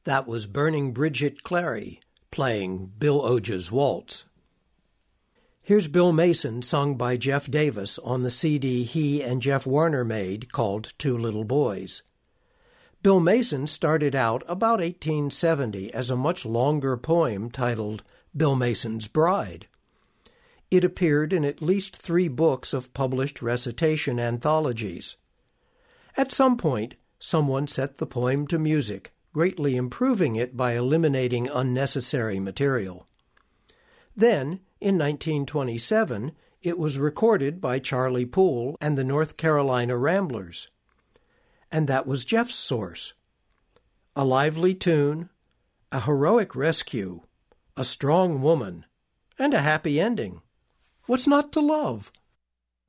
That was Burning Bridget Clary playing Bill Oge's Waltz. Here's Bill Mason sung by Jeff Davis on the CD he and Jeff Warner made called Two Little Boys. Bill Mason started out about 1870 as a much longer poem titled Bill Mason's Bride. It appeared in at least 3 books of published recitation anthologies. At some point, someone set the poem to music, greatly improving it by eliminating unnecessary material. Then, in 1927, it was recorded by Charlie Poole and the North Carolina Ramblers. And that was Jeff's source. A lively tune, a heroic rescue, a strong woman, and a happy ending. What's not to love?